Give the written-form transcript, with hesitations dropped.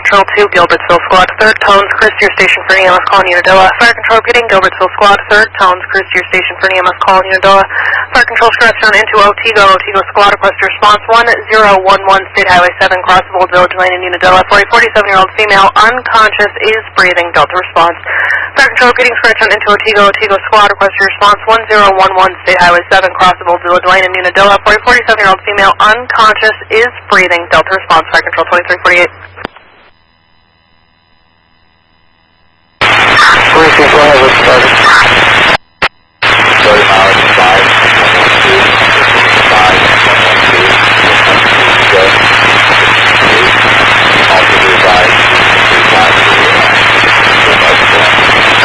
Control 2, Gilbertsville Squad, 3rd Tones, Chris to your station for EMS calling Unadilla. Fire Control getting Gilbertsville Squad, 3rd Tones, Chris to your station for EMS calling Unadilla. Fire Control correction into Otigo, Otigo Squad, request response 1011, State Highway 7, Crossable Village Lane in Unadilla. For a 47-year-old female, unconscious, is breathing, Delta response. Fire Control getting correction into Otigo, Otigo Squad, request response 1011, State Highway 7, Crossable Village Lane in Unadilla. For a 47-year-old female, unconscious, is breathing, Delta response. Fire Control 2348. 2348,